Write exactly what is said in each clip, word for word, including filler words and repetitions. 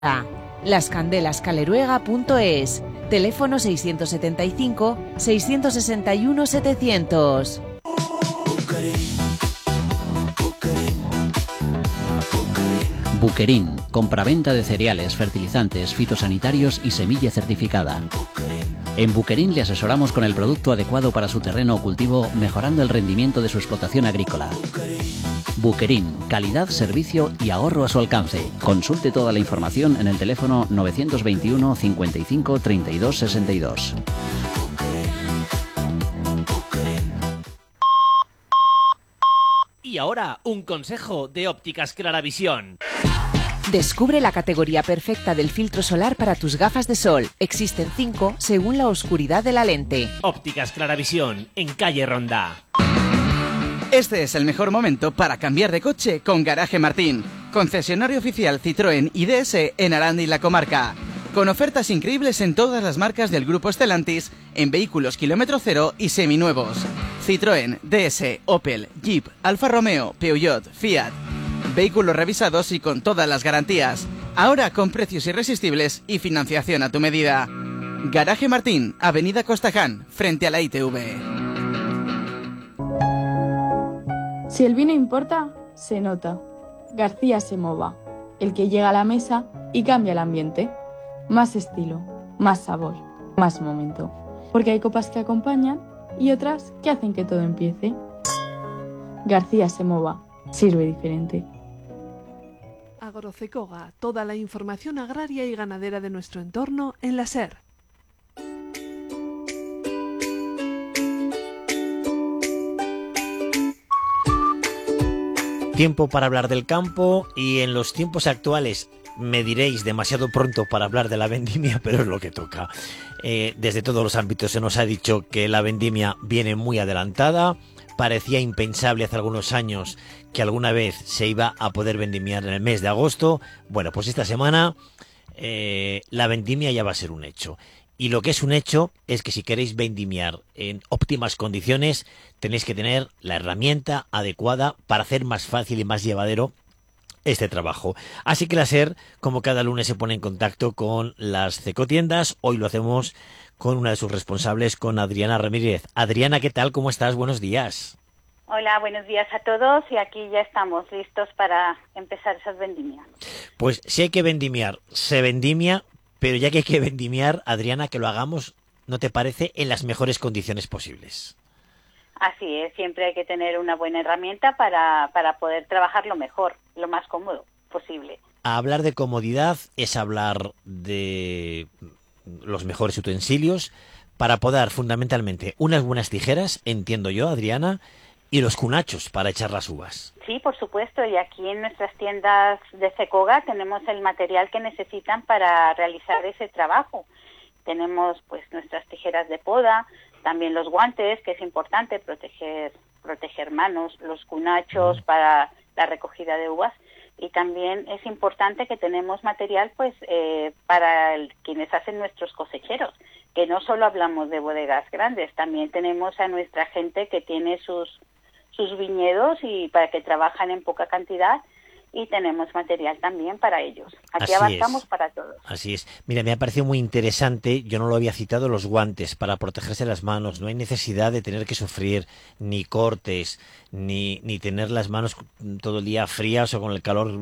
las candelas caleruega punto es. Teléfono seiscientos setenta y cinco, seiscientos sesenta y uno, setecientos. Buquerín, compraventa de cereales, fertilizantes, fitosanitarios y semilla certificada. En Buquerín le asesoramos con el producto adecuado para su terreno o cultivo, mejorando el rendimiento de su explotación agrícola. Buquerín, calidad, servicio y ahorro a su alcance. Consulte toda la información en el teléfono novecientos veintiuno, cincuenta y cinco, treinta y dos, sesenta y dos. Y ahora, un consejo de Ópticas Claravisión. Descubre la categoría perfecta del filtro solar para tus gafas de sol. Existen cinco según la oscuridad de la lente. Ópticas Claravisión, en calle Ronda. Este es el mejor momento para cambiar de coche con Garaje Martín, concesionario oficial Citroën y D S en Aranda y la comarca. Con ofertas increíbles en todas las marcas del grupo Stellantis, en vehículos kilómetro cero y seminuevos. Citroën, D S, Opel, Jeep, Alfa Romeo, Peugeot, Fiat. Vehículos revisados y con todas las garantías. Ahora con precios irresistibles y financiación a tu medida. Garaje Martín, Avenida Costaján, frente a la I T V. Si el vino importa, se nota. García Semova, el que llega a la mesa y cambia el ambiente. Más estilo, más sabor, más momento. Porque hay copas que acompañan y otras que hacen que todo empiece. García Semova, sirve diferente. Agrocecoga, toda la información agraria y ganadera de nuestro entorno en la SER. Tiempo para hablar del campo y en los tiempos actuales me diréis demasiado pronto para hablar de la vendimia, pero es lo que toca. Eh, desde todos los ámbitos se nos ha dicho que la vendimia viene muy adelantada. Parecía impensable hace algunos años que alguna vez se iba a poder vendimiar en el mes de agosto. Bueno, pues esta semana eh, la vendimia ya va a ser un hecho. Y lo que es un hecho es que si queréis vendimiar en óptimas condiciones, tenéis que tener la herramienta adecuada para hacer más fácil y más llevadero este trabajo. Así que la SER, como cada lunes, se pone en contacto con las cecotiendas. Hoy lo hacemos con una de sus responsables, con Adriana Ramírez. Adriana, ¿qué tal? ¿Cómo estás? Buenos días. Hola, buenos días a todos y aquí ya estamos listos para empezar esas vendimias. Pues si hay que vendimiar, se vendimia, pero ya que hay que vendimiar, Adriana, que lo hagamos, ¿no te parece?, en las mejores condiciones posibles. Así es, siempre hay que tener una buena herramienta para, para poder trabajar lo mejor, lo más cómodo posible. Hablar de comodidad es hablar de los mejores utensilios para podar fundamentalmente unas buenas tijeras, entiendo yo, Adriana, y los cunachos para echar las uvas. Sí, por supuesto, y aquí en nuestras tiendas de Cecoga tenemos el material que necesitan para realizar ese trabajo. Tenemos pues nuestras tijeras de poda, también los guantes, que es importante proteger proteger manos, los cunachos para la recogida de uvas, y también es importante que tenemos material pues eh, para el, quienes hacen nuestros cosecheros, que no solo hablamos de bodegas grandes, también tenemos a nuestra gente que tiene sus sus viñedos y para que trabajan en poca cantidad, y tenemos material también para ellos. Aquí Así avanzamos es. para todos. Así es. Mira, me ha parecido muy interesante, yo no lo había citado, los guantes para protegerse las manos. No hay necesidad de tener que sufrir ni cortes, ni, ni tener las manos todo el día frías o con el calor.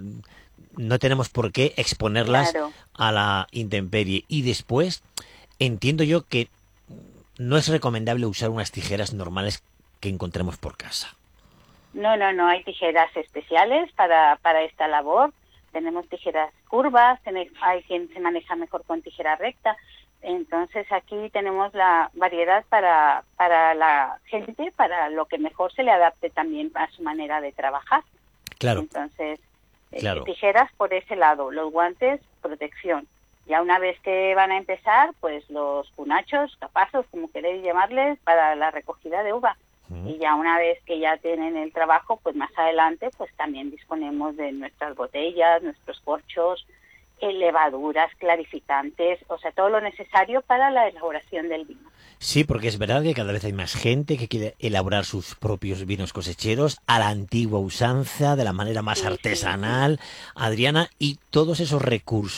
No tenemos por qué exponerlas Claro. a la intemperie. Y después, entiendo yo que no es recomendable usar unas tijeras normales que encontremos por casa. No, no, no, hay tijeras especiales para, para esta labor. Tenemos tijeras curvas, tiene- hay quien se maneja mejor con tijera recta. Entonces aquí tenemos la variedad para, para la gente, para lo que mejor se le adapte también a su manera de trabajar. Claro, Entonces, eh, claro. tijeras por ese lado, los guantes, protección. Ya una vez que van a empezar, pues los cunachos, capazos, como queréis llamarles, para la recogida de uva. Y ya una vez que ya tienen el trabajo, pues más adelante, pues también disponemos de nuestras botellas, nuestros corchos, eh, eh, levaduras, clarificantes, o sea, todo lo necesario para la elaboración del vino. Sí, porque es verdad que cada vez hay más gente que quiere elaborar sus propios vinos cosecheros a la antigua usanza, de la manera más Sí, artesanal, sí, sí. Adriana, y todos esos recursos